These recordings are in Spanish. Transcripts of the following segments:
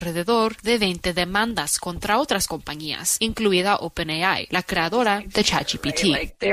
alrededor de 20 demandas contra otras compañías, incluida OpenAI, la creadora de ChatGPT.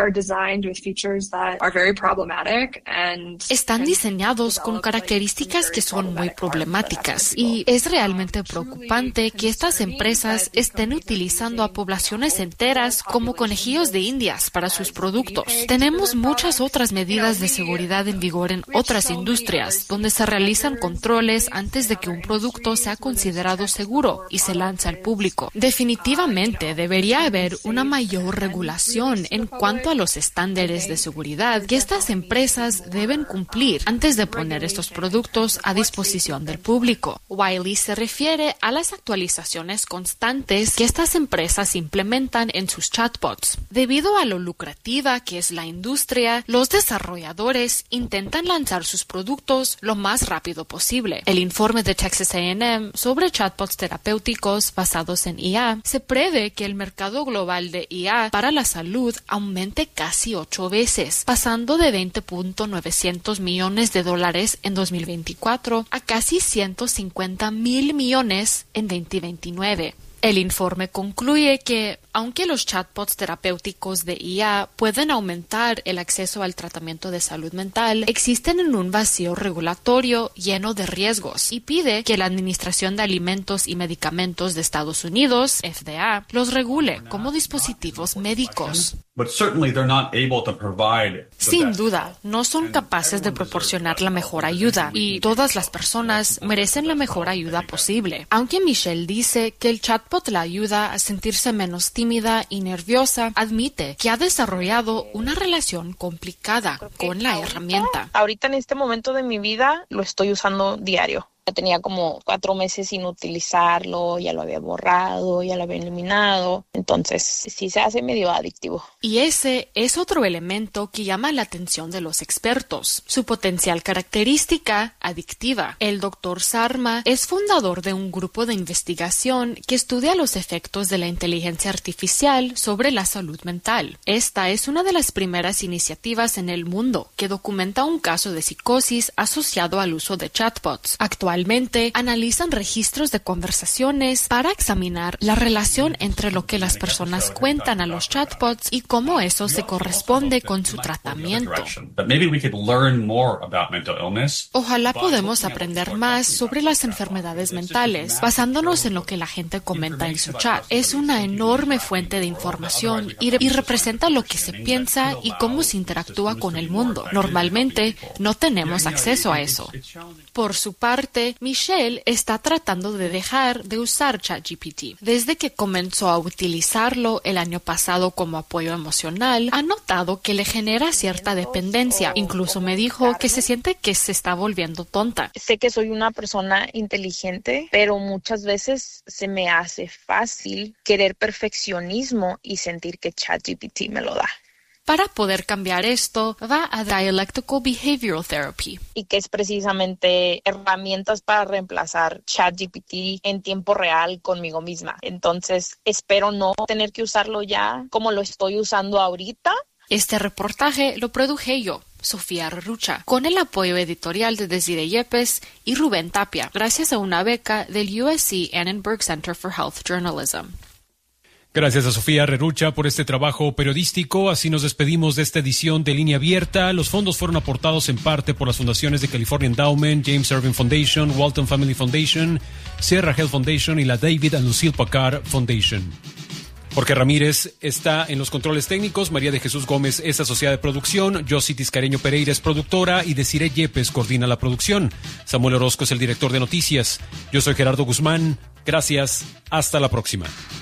Están diseñados con características que son muy problemáticas y es realmente preocupante que estas empresas estén utilizando a poblaciones enteras como conejillos de indias para sus productos. Tenemos muchas otras medidas de seguridad en vigor en otras industrias, donde se realizan controles antes de que un producto sea considerado seguro y se lance al público. Definitivamente debería haber una mayor regulación en cuanto a los estándares de seguridad que estas empresas deben cumplir antes de poner estos productos a disposición del público. Wiley se refiere a las actualizaciones constantes que estas empresas implementan en sus chatbots. Debido a lo lucrativa que es la industria, los desarrolladores intentan lanzar sus productos lo más rápido posible. El informe de Texas A&M sobre chatbots terapéuticos basados en IA se prevé que el mercado global de IA para la salud aumente casi 8 veces, pasando de $20.900 millones en 2024 a casi $150 mil millones en 2029. El informe concluye que, aunque los chatbots terapéuticos de IA pueden aumentar el acceso al tratamiento de salud mental, existen en un vacío regulatorio lleno de riesgos y pide que la Administración de Alimentos y Medicamentos de Estados Unidos, FDA, los regule como dispositivos médicos. Sin duda, no son capaces de proporcionar la mejor ayuda y todas las personas merecen la mejor ayuda posible. Aunque Michelle dice que el chatbot la ayuda a sentirse menos tímida y nerviosa, admite que ha desarrollado una relación complicada con la herramienta. Ahorita en este momento de mi vida lo estoy usando diario. Tenía como 4 meses sin utilizarlo, ya lo había borrado, ya lo había eliminado. Entonces, sí se hace medio adictivo. Y ese es otro elemento que llama la atención de los expertos, su potencial característica adictiva. El Dr. Sarma es fundador de un grupo de investigación que estudia los efectos de la inteligencia artificial sobre la salud mental. Esta es una de las primeras iniciativas en el mundo que documenta un caso de psicosis asociado al uso de chatbots. Actualmente analizan registros de conversaciones para examinar la relación entre lo que las personas cuentan a los chatbots y cómo eso se corresponde con su tratamiento. Ojalá podamos aprender más sobre las enfermedades mentales, basándonos en lo que la gente comenta en su chat. Es una enorme fuente de información y representa lo que se piensa y cómo se interactúa con el mundo. Normalmente no tenemos acceso a eso. Por su parte, Michelle está tratando de dejar de usar ChatGPT. Desde que comenzó a utilizarlo el año pasado como apoyo emocional, ha notado que le genera cierta dependencia. Incluso me dijo que se siente que se está volviendo tonta. Sé que soy una persona inteligente, pero muchas veces se me hace fácil querer perfeccionismo y sentir que ChatGPT me lo da. Para poder cambiar esto, va a Dialectical Behavioral Therapy. Y que es precisamente herramientas para reemplazar ChatGPT en tiempo real conmigo misma. Entonces, espero no tener que usarlo ya como lo estoy usando ahorita. Este reportaje lo produje yo, Sofía Rerucha, con el apoyo editorial de Desiree Yepes y Rubén Tapia, gracias a una beca del USC Annenberg Center for Health Journalism. Gracias a Sofía Rerucha por este trabajo periodístico. Así nos despedimos de esta edición de Línea Abierta. Los fondos fueron aportados en parte por las fundaciones de California Endowment, James Irving Foundation, Walton Family Foundation, Sierra Health Foundation y la David and Lucille Packard Foundation. Jorge Ramírez está en los controles técnicos, María de Jesús Gómez es asociada de producción, Josie Tiscareño Pereira es productora y Desiree Yepes coordina la producción. Samuel Orozco es el director de noticias. Yo soy Gerardo Guzmán. Gracias. Hasta la próxima.